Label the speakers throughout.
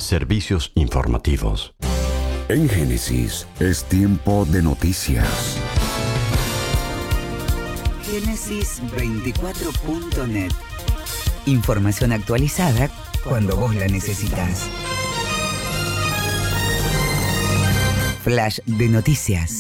Speaker 1: Servicios informativos.
Speaker 2: En Génesis es tiempo de noticias.
Speaker 3: Génesis24.net. Información actualizada cuando vos la necesitas. Flash de noticias.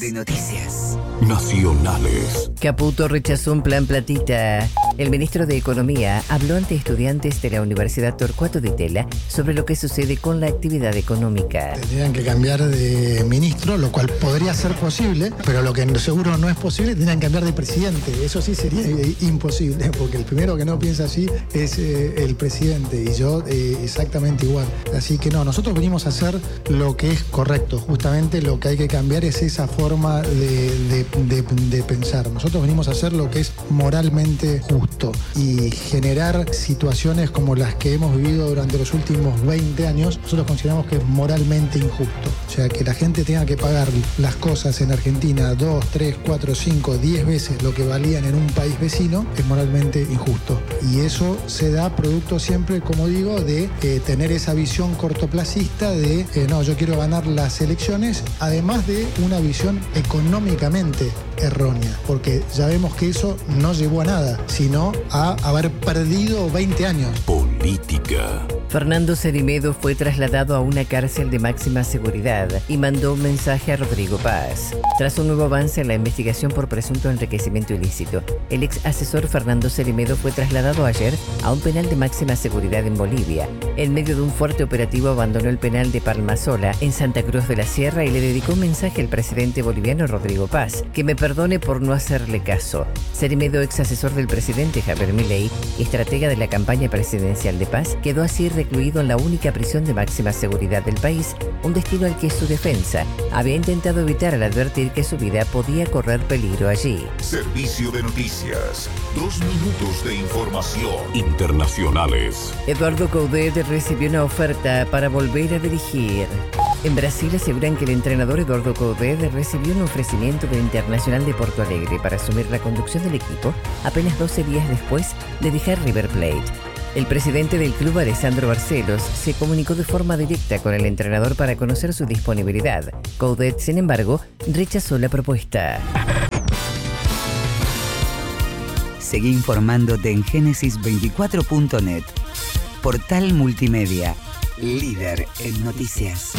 Speaker 2: Nacionales.
Speaker 4: Caputo rechazó un plan platita. El ministro de Economía habló ante estudiantes de la Universidad Torcuato Di Tella sobre lo que sucede con la actividad económica.
Speaker 5: Tendrían que cambiar de ministro, lo cual podría ser posible, pero lo que seguro no es posible, tendrían que cambiar de presidente. Eso sí sería imposible, porque el primero que no piensa así es el presidente, y yo exactamente igual. Así que no, nosotros venimos a hacer lo que es correcto. Justamente lo que hay que cambiar es esa forma de pensar. Nosotros venimos a hacer lo que es moralmente justo y generar situaciones como las que hemos vivido durante los últimos 20 años, nosotros consideramos que es moralmente injusto. O sea, que la gente tenga que pagar las cosas en Argentina 2, 3, 4, 5, 10 veces lo que valían en un país vecino es moralmente injusto. Y eso se da producto siempre, como digo, de tener esa visión cortoplacista de no, yo quiero ganar las elecciones, además de una visión económicamente errónea, porque ya vemos que eso no llevó a nada, sino a haber perdido 20 años.
Speaker 2: Política.
Speaker 4: Fernando Cerimedo fue trasladado a una cárcel de máxima seguridad y mandó un mensaje a Rodrigo Paz. Tras un nuevo avance en la investigación por presunto enriquecimiento ilícito, el ex asesor Fernando Cerimedo fue trasladado ayer a un penal de máxima seguridad en Bolivia. En medio de un fuerte operativo abandonó el penal de Palmasola en Santa Cruz de la Sierra y le dedicó un mensaje al presidente boliviano Rodrigo Paz, que me perdone por no hacerle caso. Cerimedo, ex asesor del presidente Javier Milei y estratega de la campaña presidencial de Paz, quedó así recluido en la única prisión de máxima seguridad del país, un destino al que su defensa había intentado evitar al advertir que su vida podía correr peligro allí.
Speaker 2: Servicio de noticias. 2 minutos de información. Internacionales.
Speaker 4: Eduardo Coudet recibió una oferta para volver a dirigir. En Brasil aseguran que el entrenador Eduardo Coudet recibió un ofrecimiento del Internacional de Porto Alegre para asumir la conducción del equipo apenas 12 días después de dejar River Plate. El presidente del club, Alessandro Barcelos, se comunicó de forma directa con el entrenador para conocer su disponibilidad. Coudet, sin embargo, rechazó la propuesta.
Speaker 3: Seguí informándote en Génesis24.net. Portal multimedia, líder en noticias.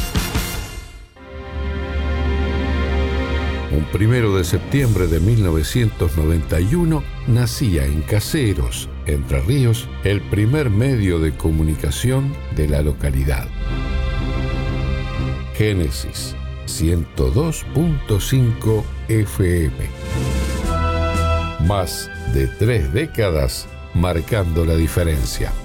Speaker 6: Un 1 de septiembre de 1991 nacía en Caseros, Entre Ríos, el primer medio de comunicación de la localidad. Génesis 102.5 FM. Más de 3 décadas marcando la diferencia.